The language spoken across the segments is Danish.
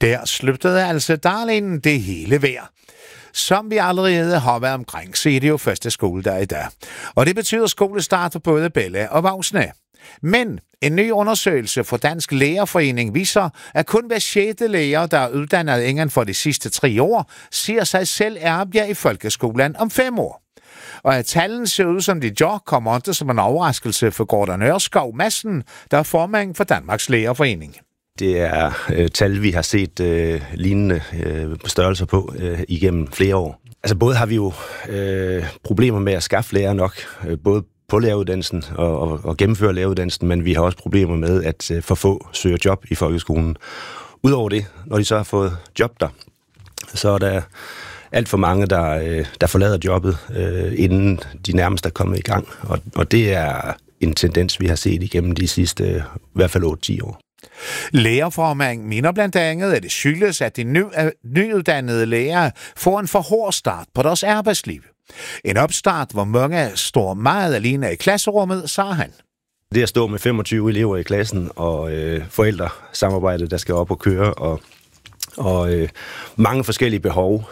Der sluttede altså Darlene det hele værd. Som vi allerede har været omkring, så er det jo første skoledag i dag. Og det betyder skolestart for både Bella og voksne. Men en ny undersøgelse fra Dansk Lærerforening viser, at kun hver 6. lærer, der er uddannet inden for de sidste 3 år, ser sig selv arbejde i folkeskolen om 5 år. Og at tallene ser ud som de gør, kommer ikke som en overraskelse for Gordon Ørskov Madsen, der er formand for Danmarks Lærerforening. Det er tal, vi har set lignende størrelser på igennem flere år. Altså både har vi jo problemer med at skaffe lærere nok, både på læreruddannelsen og gennemføre læreruddannelsen, men vi har også problemer med, at for få søger job i folkeskolen. Udover det, når de så har fået job der, så er der alt for mange, der forlader jobbet, inden de nærmest er kommet i gang. Og det er en tendens, vi har set igennem de sidste i hvert fald 8-10 år. Lærerformanden mener blandt andet, at det skyldes, at de nyuddannede lærere får en for hård start på deres arbejdsliv. En opstart, hvor mange står meget alene i klasserummet, sagde han. Det at stå med 25 elever i klassen og forældresamarbejde, der skal op og køre, og mange forskellige behov,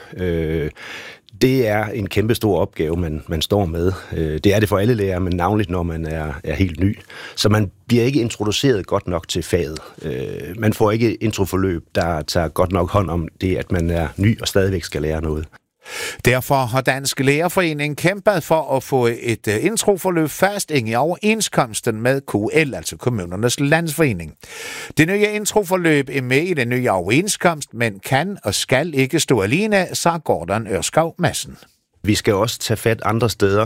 det er en kæmpe stor opgave, man står med. Det er det for alle lærere, men navnligt når man er helt ny. Så man bliver ikke introduceret godt nok til faget. Man får ikke introforløb, der tager godt nok hånd om det, at man er ny og stadigvæk skal lære noget. Derfor har Dansk Lærerforening kæmpet for at få et introforløb fast ind i overenskomsten med KL, altså Kommunernes Landsforening. Det nye introforløb er med i den nye overenskomst, men kan og skal ikke stå alene, sagde Gordon Ørskov Madsen. Vi skal også tage fat andre steder,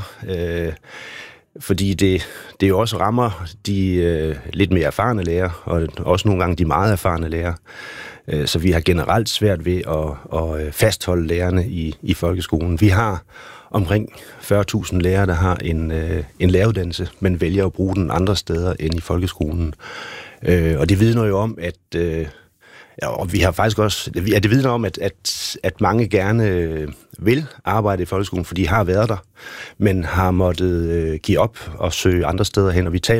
fordi det jo også rammer de lidt mere erfarne lærere, og også nogle gange de meget erfarne lærere. Så vi har generelt svært ved at fastholde lærerne i folkeskolen. Vi har omkring 40.000 lærere, der har en læreruddannelse, men vælger at bruge den andre steder end i folkeskolen. Og det vidner jo om, og vi har faktisk også, det vidner om, at mange gerne vil arbejde i folkeskolen, for de har været der, men har måttet give op og søge andre steder hen, og vi taler